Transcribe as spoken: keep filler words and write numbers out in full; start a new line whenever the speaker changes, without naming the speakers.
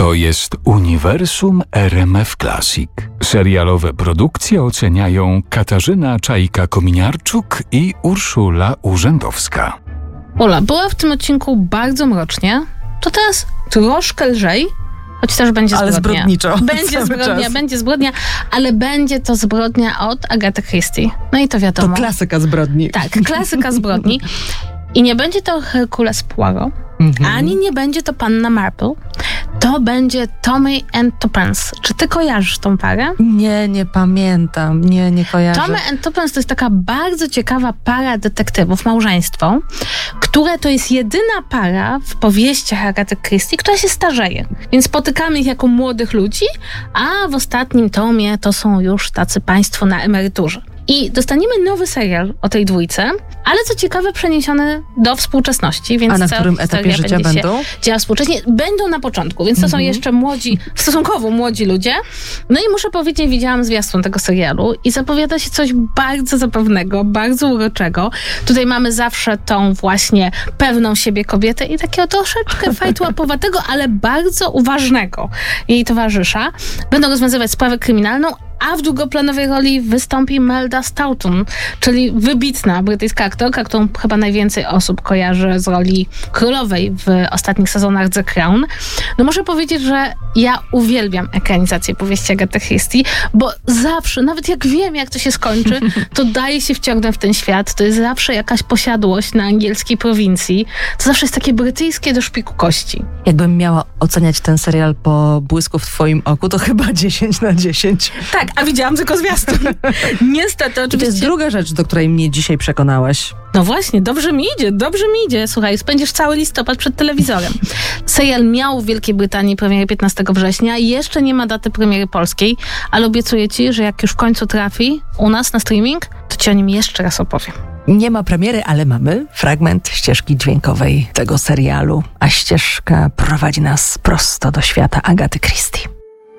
To jest Uniwersum R M F Classic. Serialowe produkcje oceniają Katarzyna Czajka-Kominiarczuk i Urszula Urzędowska.
Ula, była w tym odcinku bardzo mrocznie, to teraz troszkę lżej, choć też będzie
ale
zbrodnia.
zbrodniczo.
Będzie zbrodnia,
czas.
będzie zbrodnia, ale będzie to zbrodnia od Agaty Christie. No i to wiadomo.
To klasyka zbrodni.
Tak, klasyka zbrodni. I nie będzie to Hercules Poirot, mhm. ani nie będzie to Panna Marple. To będzie Tommy and Tuppence. Czy ty kojarzysz tą parę?
Nie, nie pamiętam. Nie, nie kojarzę.
Tommy and Tuppence to jest taka bardzo ciekawa para detektywów, małżeństwo, które to jest jedyna para w powieściach Agaty Christie, która się starzeje. Więc spotykamy ich jako młodych ludzi, a w ostatnim tomie to są już tacy państwo na emeryturze. I dostaniemy nowy serial o tej dwójce, ale co ciekawe przeniesiony do współczesności. Więc
a na którym etapie życia będą?
Działa współcześnie. Będą na początku, więc to mm-hmm. są jeszcze młodzi, stosunkowo młodzi ludzie. No i muszę powiedzieć, widziałam zwiastun tego serialu i zapowiada się coś bardzo zabawnego, bardzo uroczego. Tutaj mamy zawsze tą właśnie pewną siebie kobietę i takiego troszeczkę fajtłapowatego, ale bardzo uważnego jej towarzysza. Będą rozwiązywać sprawę kryminalną, a w drugoplanowej roli wystąpi Melda Staunton, czyli wybitna brytyjska aktorka, którą chyba najwięcej osób kojarzy z roli królowej w ostatnich sezonach The Crown. No muszę powiedzieć, że ja uwielbiam ekranizację powieści Agaty Christie, bo zawsze, nawet jak wiem, jak to się skończy, to daje się wciągnąć w ten świat. To jest zawsze jakaś posiadłość na angielskiej prowincji. To zawsze jest takie brytyjskie do szpiku kości.
Jakbym miała oceniać ten serial po błysku w twoim oku, to chyba dziesięć na dziesięć.
Tak, a widziałam tylko zwiastun. Niestety, oczywiście.
To jest druga rzecz, do której mnie dzisiaj przekonałaś.
No właśnie, dobrze mi idzie, dobrze mi idzie. Słuchaj, spędzisz cały listopad przed telewizorem. Serial miał w Wielkiej Brytanii premierę piętnastego września. Jeszcze nie ma daty premiery polskiej, ale obiecuję ci, że jak już w końcu trafi u nas na streaming, to ci o nim jeszcze raz opowiem.
Nie ma premiery, ale mamy fragment ścieżki dźwiękowej tego serialu, a ścieżka prowadzi nas prosto do świata Agaty Christie.